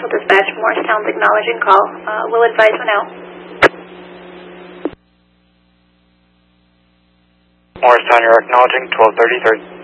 Dispatch. Morristown's acknowledging call. We'll advise when out. Morristown, you're acknowledging 1233.